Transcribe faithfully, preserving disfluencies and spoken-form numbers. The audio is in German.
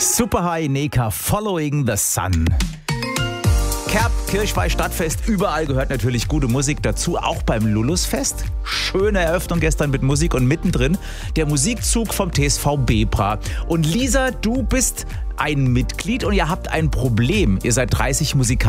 Super High Neka, Following the Sun. Kerb, Kirchweih, Stadtfest, überall gehört natürlich gute Musik dazu, auch beim Lulusfest. Schöne Eröffnung gestern mit Musik und mittendrin der Musikzug vom T S V Bebra. Und Lisa, du bist ein Mitglied und ihr habt ein Problem. Ihr seid dreißig Musikanten.